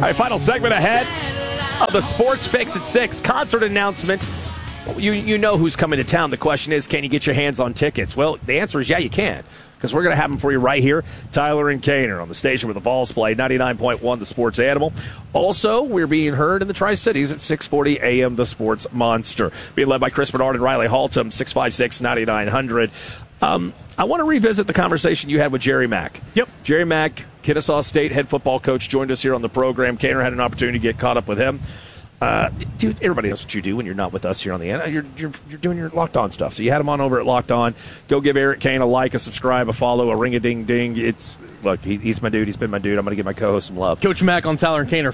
right, final segment ahead of the Sports Fix at 6. Concert announcement. You know who's coming to town. The question is, can you get your hands on tickets? Well, the answer is, yeah, you can, because we're going to have them for you right here. Tyler and Kaner on the station where the Vols play, 99.1 The Sports Animal. Also, we're being heard in the Tri-Cities at 640 AM The Sports Monster. Being led by Chris Bernard and Riley Haltom, 656-9900. I want to revisit the conversation you had with Jerry Mack. Yep. Jerry Mack, Kennesaw State head football coach, joined us here on the program. Kaner had an opportunity to get caught up with him. Dude, everybody knows what you do when you're not with us here on the end. You're doing your Locked On stuff. So you had him on over at Locked On. Go give Eric Kane a like, a subscribe, a follow, a ring-a-ding-ding. Look, he's my dude. He's been my dude. I'm going to give my co-host some love. Coach Mack on Tyler and Kaner.